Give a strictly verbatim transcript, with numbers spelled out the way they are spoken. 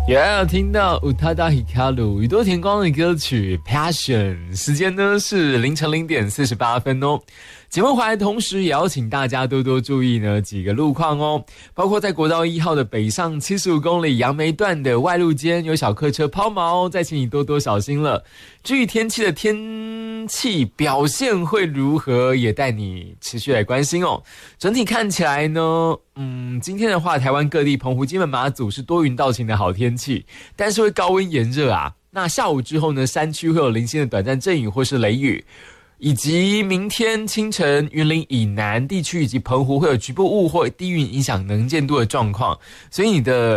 也要听到乌塔达希卡鲁宇多田光的歌曲 Passion， 时间呢是凌晨零点四十八分哦。节目回来同时也要请大家多多注意呢几个路况哦，包括在国道一号的北上七十五公里杨梅段的外路间有小客车抛锚，再请你多多小心了。至于天气的天气表现会如何，也带你持续来关心哦。整体看起来呢，嗯，今天的话，台湾各地澎湖、金门、马祖是多云到晴的好天气，但是会高温炎热啊。那下午之后呢，山区会有零星的短暂阵雨或是雷雨。以及明天清晨云林以南地区以及澎湖会有局部雾或低云影响能见度的状况，所以你的